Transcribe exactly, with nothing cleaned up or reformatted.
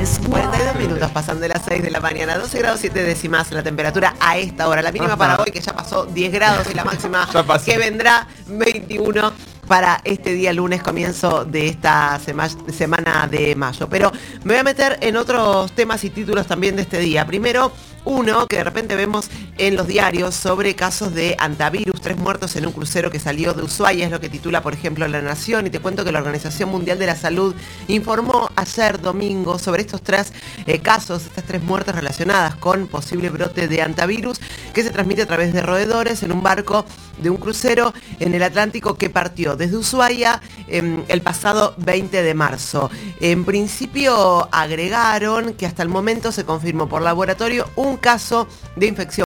es cuarenta y dos minutos pasan de las seis de la mañana, doce grados siete décimas la temperatura a esta hora. La mínima para hoy, que ya pasó diez grados, y la máxima que vendrá veintiuno para este día lunes, comienzo de esta sema- semana de mayo. Pero me voy a meter en otros temas y títulos también de este día. Primero, uno que de repente vemos en los diarios sobre casos de antivirus, tres muertos en un crucero que salió de Ushuaia, es lo que titula, por ejemplo, La Nación, y te cuento que la Organización Mundial de la Salud informó ayer domingo sobre estos tres eh, casos, estas tres muertes relacionadas con posible brote de antivirus que se transmite a través de roedores en un barco de un crucero en el Atlántico que partió desde Ushuaia eh, el pasado veinte de marzo. En principio agregaron que hasta el momento se confirmó por laboratorio un caso de infección